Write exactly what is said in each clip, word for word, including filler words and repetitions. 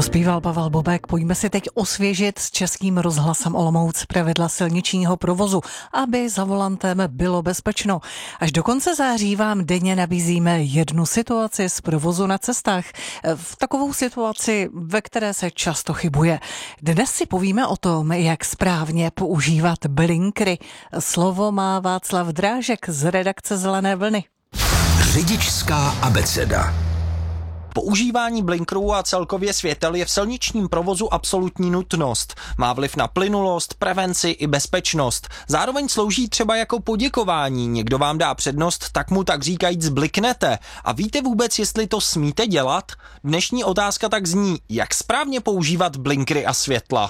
Zpíval Pavel Bobek. Pojďme si teď osvěžit s Českým rozhlasem Olomouc pravidla silničního provozu, aby za volantem bylo bezpečno. Až do konce září vám denně nabízíme jednu situaci z provozu na cestách. V takovou situaci, ve které se často chybuje. Dnes si povíme o tom, jak správně používat blinkry. Slovo má Václav Drážek z redakce Zelené vlny. Řidičská abeceda. Používání blinkerů a celkově světel je v silničním provozu absolutní nutnost. Má vliv na plynulost, prevenci i bezpečnost. Zároveň slouží třeba jako poděkování. Někdo vám dá přednost, tak mu tak říkajíc bliknete. A víte vůbec, jestli to smíte dělat? Dnešní otázka tak zní, jak správně používat blinkery a světla.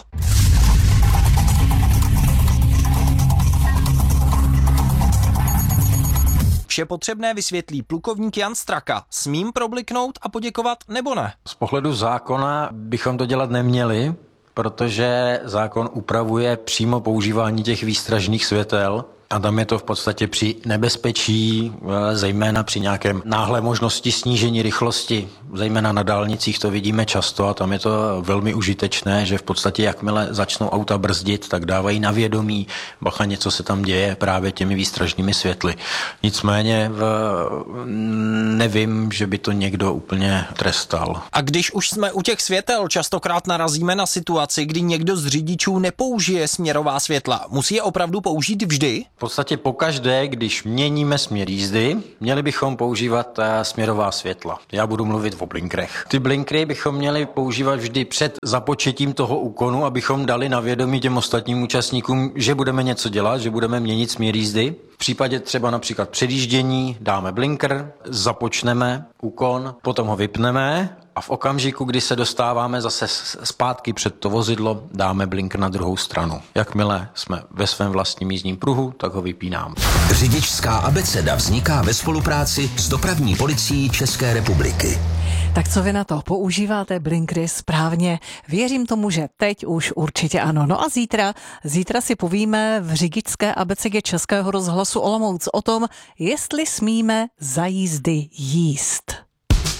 Vše potřebné vysvětlí plukovník Jan Straka. Smím probliknout a poděkovat nebo ne? Z pohledu zákona bychom to dělat neměli, protože zákon upravuje přímo používání těch výstražných světel. A tam je to v podstatě při nebezpečí, zejména při nějakém náhlé možnosti snížení rychlosti, zejména na dálnicích to vidíme často a tam je to velmi užitečné, že v podstatě jakmile začnou auta brzdit, tak dávají na vědomí, bacha, něco se tam děje právě těmi výstražnými světly. Nicméně v, nevím, že by to někdo úplně trestal. A když už jsme u těch světel, častokrát narazíme na situaci, kdy někdo z řidičů nepoužije směrová světla. Musí je opravdu použít vždy? V podstatě pokaždé, když měníme směr jízdy, měli bychom používat směrová světla. Já budu mluvit o blinkrech. Ty blinkry bychom měli používat vždy před započetím toho úkonu, abychom dali na vědomí těm ostatním účastníkům, že budeme něco dělat, že budeme měnit směr jízdy. V případě třeba například předjíždění dáme blinker, započneme úkon, potom ho vypneme a v okamžiku, kdy se dostáváme zase zpátky před to vozidlo, dáme blinker na druhou stranu. Jakmile jsme ve svém vlastním jízdním pruhu, tak ho vypínám. Řidičská abeceda vzniká ve spolupráci s Dopravní policií České republiky. Tak co vy na to? Používáte blinkry správně? Věřím tomu, že teď už určitě ano. No a zítra, zítra si povíme v řidičské abecedě Českého rozhlasu Olomouc o tom, jestli smíme za jízdy jíst.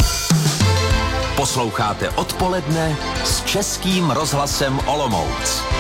Posloucháte Odpoledne s Českým rozhlasem Olomouc.